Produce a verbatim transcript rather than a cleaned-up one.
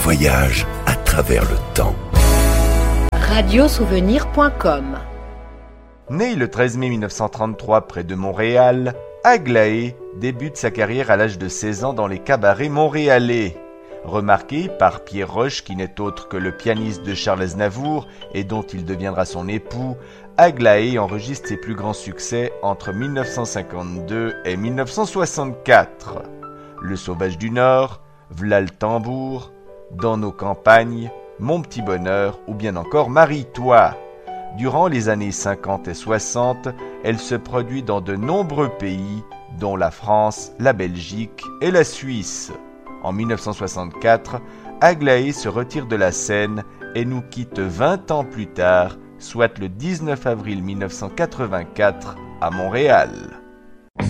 voyage à travers le temps. radiosouvenir point com. Né le treize mai mille neuf cent trente-trois près de Montréal, Aglaé débute sa carrière à l'âge de seize ans dans les cabarets montréalais. Remarqué par Pierre Roche, qui n'est autre que le pianiste de Charles Aznavour et dont il deviendra son époux, Aglaé enregistre ses plus grands succès entre mille neuf cent cinquante-deux et mille neuf cent soixante-quatre. Le Sauvage du Nord, V'là le tambour, Dans nos campagnes, Mon petit bonheur ou bien encore Marie-toi. Durant les années cinquante et soixante, elle se produit dans de nombreux pays, dont la France, la Belgique et la Suisse. En mille neuf cent soixante-quatre, Aglaé se retire de la scène et nous quitte vingt ans plus tard, soit le dix-neuf avril mille neuf cent quatre-vingt-quatre, à Montréal.